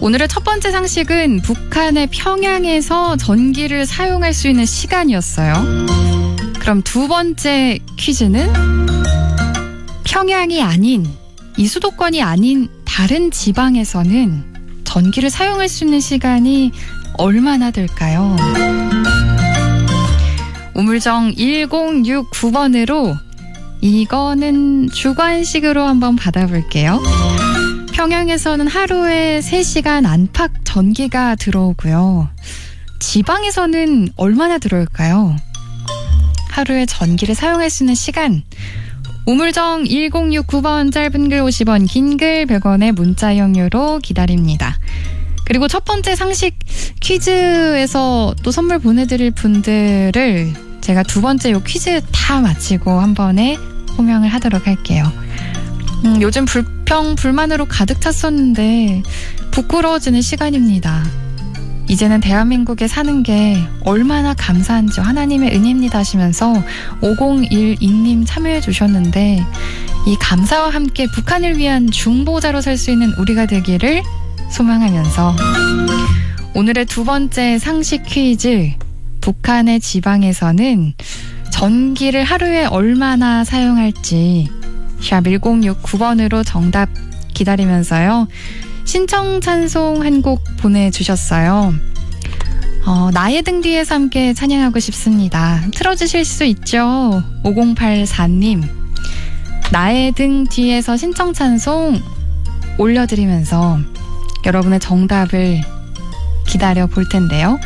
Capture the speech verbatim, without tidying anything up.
오늘의 첫 번째 상식은 북한의 평양에서 전기를 사용할 수 있는 시간이었어요. 그럼 두 번째 퀴즈는 평양이 아닌, 이 수도권이 아닌 다른 지방에서는 전기를 사용할 수 있는 시간이 얼마나 될까요? 우물정 일공육구 번으로 이거는 주관식으로 한번 받아볼게요. 평양에서는 하루에 세 시간 안팎 전기가 들어오고요. 지방에서는 얼마나 들어올까요? 하루에 전기를 사용할 수 있는 시간. 우물정 일공육구 번, 짧은 글 오십 원, 긴 글 백 원의 문자 이용료로 기다립니다. 그리고 첫 번째 상식 퀴즈에서 또 선물 보내드릴 분들을 제가 두 번째 요 퀴즈 다 마치고 한 번에 호명을 하도록 할게요. 음, 요즘 불평, 불만으로 가득 찼었는데 부끄러워지는 시간입니다. 이제는 대한민국에 사는 게 얼마나 감사한지 하나님의 은혜입니다 하시면서 오공일이 님 참여해 주셨는데 이 감사와 함께 북한을 위한 중보자로 설 수 있는 우리가 되기를 소망하면서 오늘의 두 번째 상식 퀴즈, 북한의 지방에서는 전기를 하루에 얼마나 사용할지 샵 일공육구 번으로 정답 기다리면서요. 신청 찬송 한 곡 보내주셨어요. 어, 나의 등 뒤에서 함께 찬양하고 싶습니다. 틀어주실 수 있죠? 오공팔사 님. 나의 등 뒤에서 신청 찬송 올려드리면서 여러분의 정답을 기다려 볼 텐데요.